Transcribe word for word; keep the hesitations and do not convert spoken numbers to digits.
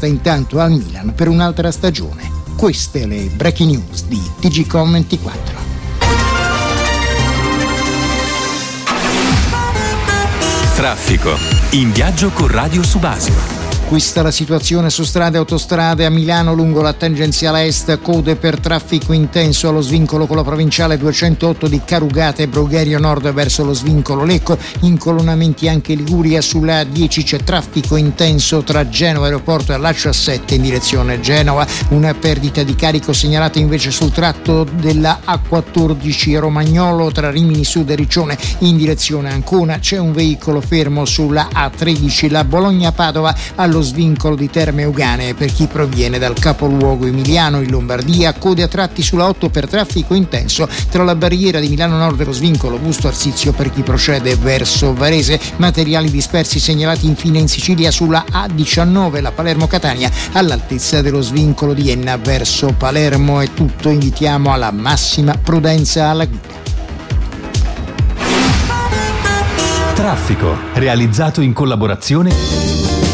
resta intanto al Milan per un'altra stagione. Queste le breaking news di T G Com ventiquattro. Traffico. In viaggio con Radio Subasio. Questa la situazione su strade e autostrade. A Milano lungo la tangenziale est, code per traffico intenso allo svincolo con la provinciale duecentootto di Carugate e Brugherio Nord verso lo svincolo Lecco. Incolonnamenti anche Liguria. Sulla A dieci c'è traffico intenso tra Genova Aeroporto e all'A sette in direzione Genova. Una perdita di carico segnalata invece sul tratto della A quattordici Romagnolo tra Rimini Sud e Riccione in direzione Ancona. C'è un veicolo fermo sulla A tredici, la Bologna-Padova allo svincolo di Terme Euganee per chi proviene dal capoluogo emiliano in Lombardia. Code a tratti sulla otto per traffico intenso tra la barriera di Milano Nord e lo svincolo Busto Arsizio per chi procede verso Varese. Materiali dispersi segnalati infine in Sicilia sulla A diciannove, la Palermo-Catania all'altezza dello svincolo di Enna verso Palermo. È tutto, invitiamo alla massima prudenza alla guida. Traffico, realizzato in collaborazione